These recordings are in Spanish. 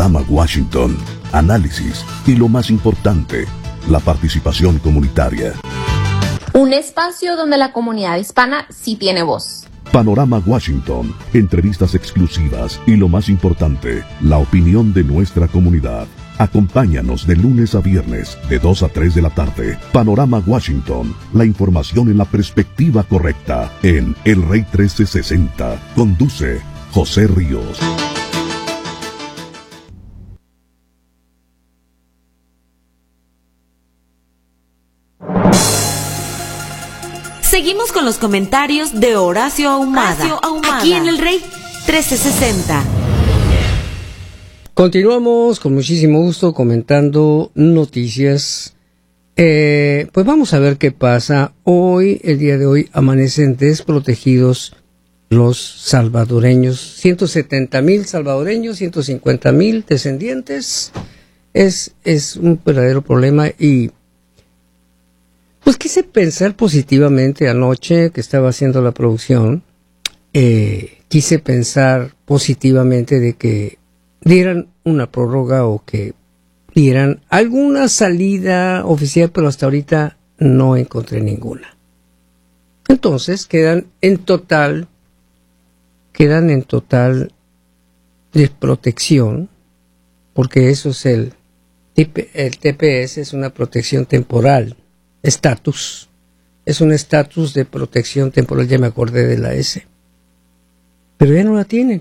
Panorama Washington, análisis y lo más importante, la participación comunitaria. Un espacio donde la comunidad hispana sí tiene voz. Panorama Washington, entrevistas exclusivas y lo más importante, la opinión de nuestra comunidad. Acompáñanos de lunes a viernes, de 2 a 3 de la tarde. Panorama Washington, la información en la perspectiva correcta, en El Rey 1360. Conduce José Ríos. Seguimos con los comentarios de Horacio Ahumada, aquí en El Rey 1360. Continuamos con muchísimo gusto comentando noticias. Pues vamos a ver qué pasa. Hoy, el día de hoy, amanecen desprotegidos los salvadoreños. 170,000 salvadoreños, 150,000 descendientes. Es un verdadero problema y pues quise pensar positivamente anoche que estaba haciendo la producción. Quise pensar positivamente de que dieran una prórroga o que dieran alguna salida oficial, pero hasta ahorita no encontré ninguna. Entonces quedan en total desprotección, porque eso es el TPS, es una protección temporal, estatus, es un estatus de protección temporal, ya me acordé de la S, pero ya no la tienen.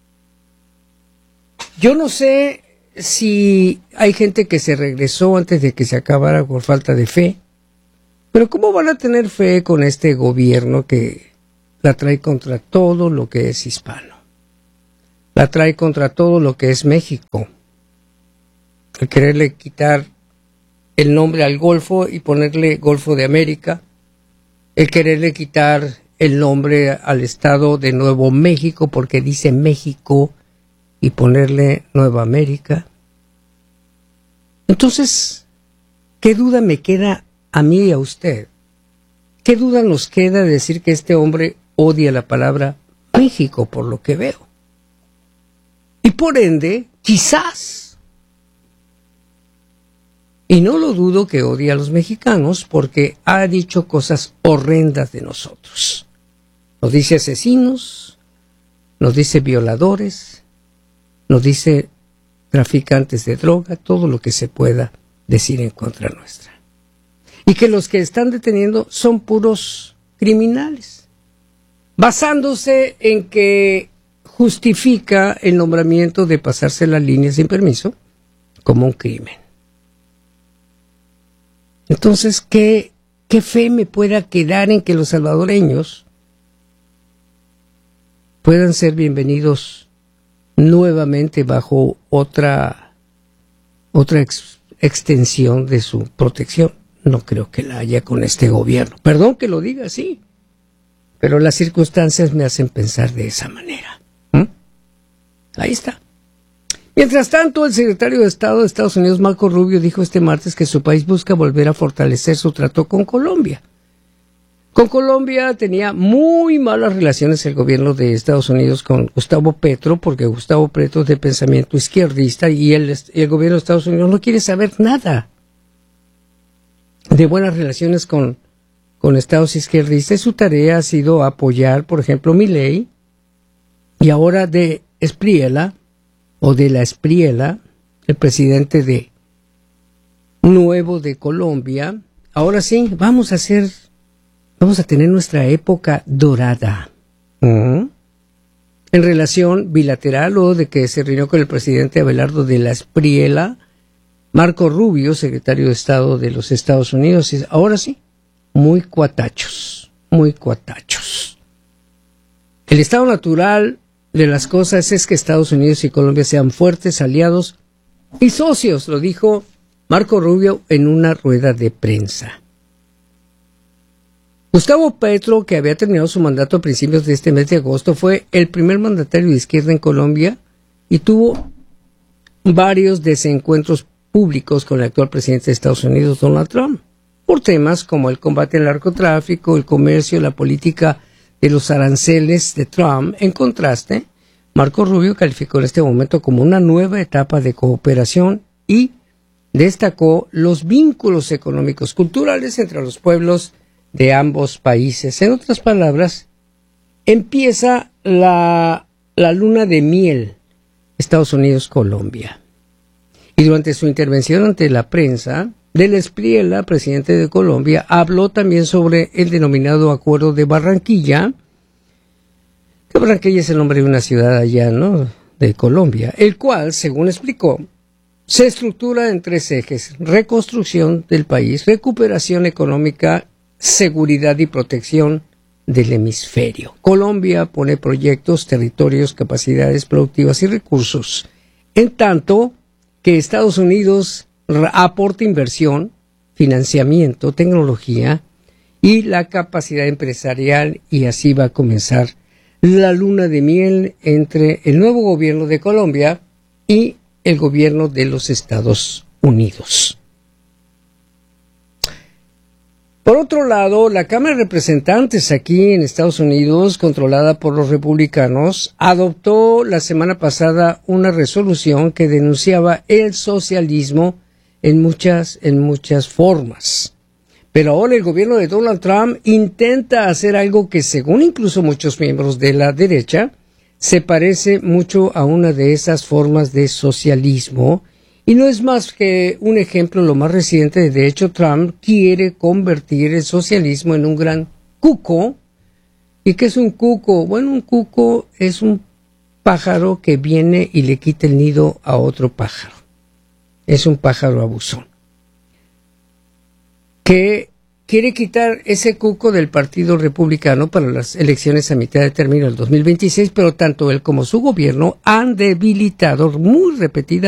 Yo no sé si hay gente que se regresó antes de que se acabara por falta de fe, pero ¿cómo van a tener fe con este gobierno que la trae contra todo lo que es hispano? La trae contra todo lo que es México. El quererle quitar el nombre al Golfo y ponerle Golfo de América, el quererle quitar el nombre al estado de Nuevo México porque dice México, y ponerle Nueva América. Entonces, ¿qué duda me queda a mí y a usted? ¿Qué duda nos queda de decir que este hombre odia la palabra México, por lo que veo? Y por ende, quizás, y no lo dudo que odie a los mexicanos, porque ha dicho cosas horrendas de nosotros. Nos dice asesinos, nos dice violadores, nos dice traficantes de droga, todo lo que se pueda decir en contra nuestra. Y que los que están deteniendo son puros criminales, basándose en que justifica el nombramiento de pasarse la línea sin permiso como un crimen. Entonces, ¿qué fe me pueda quedar en que los salvadoreños puedan ser bienvenidos nuevamente bajo otra extensión de su protección? No creo que la haya con este gobierno. Perdón que lo diga así, pero las circunstancias me hacen pensar de esa manera. Ahí está. Mientras tanto, el secretario de Estado de Estados Unidos, Marco Rubio, dijo este martes que su país busca volver a fortalecer su trato con Colombia. Con Colombia tenía muy malas relaciones el gobierno de Estados Unidos con Gustavo Petro, porque Gustavo Petro es de pensamiento izquierdista y el gobierno de Estados Unidos no quiere saber nada de buenas relaciones con estados izquierdistas. Su tarea ha sido apoyar, por ejemplo, Milei, y ahora de Espriella, o de la Espriella, el presidente de nuevo de Colombia. Ahora sí, vamos a tener nuestra época dorada. En relación bilateral, o de que se reunió con el presidente Abelardo de la Espriella, Marco Rubio, secretario de Estado de los Estados Unidos, y ahora sí, muy cuatachos. El estado natural de las cosas es que Estados Unidos y Colombia sean fuertes aliados y socios, lo dijo Marco Rubio en una rueda de prensa. Gustavo Petro, que había terminado su mandato a principios de este mes de agosto, fue el primer mandatario de izquierda en Colombia y tuvo varios desencuentros públicos con el actual presidente de Estados Unidos, Donald Trump, por temas como el combate al narcotráfico, el comercio, la política de los aranceles de Trump. En contraste, Marco Rubio calificó en este momento como una nueva etapa de cooperación y destacó los vínculos económicos culturales entre los pueblos de ambos países. En otras palabras, empieza la luna de miel Estados Unidos-Colombia. Y durante su intervención ante la prensa, Del Espriella, presidente de Colombia, habló también sobre el denominado Acuerdo de Barranquilla, que Barranquilla es el nombre de una ciudad allá, ¿no?, de Colombia, el cual, según explicó, se estructura en 3 ejes: reconstrucción del país, recuperación económica, seguridad y protección del hemisferio. Colombia pone proyectos, territorios, capacidades productivas y recursos, en tanto que Estados Unidos aporta inversión, financiamiento, tecnología y la capacidad empresarial, y así va a comenzar la luna de miel entre el nuevo gobierno de Colombia y el gobierno de los Estados Unidos. Por otro lado, la Cámara de Representantes aquí en Estados Unidos, controlada por los republicanos, adoptó la semana pasada una resolución que denunciaba el socialismo en muchas formas. Pero ahora el gobierno de Donald Trump intenta hacer algo que, según incluso muchos miembros de la derecha, se parece mucho a una de esas formas de socialismo. Y no es más que un ejemplo lo más reciente. De hecho, Trump quiere convertir el socialismo en un gran cuco. ¿Y qué es un cuco? Bueno, un cuco es un pájaro que viene y le quita el nido a otro pájaro. Es un pájaro abusón, que quiere quitar ese cuco del Partido Republicano para las elecciones a mitad de término del 2026, pero tanto él como su gobierno han debilitado muy repetidamente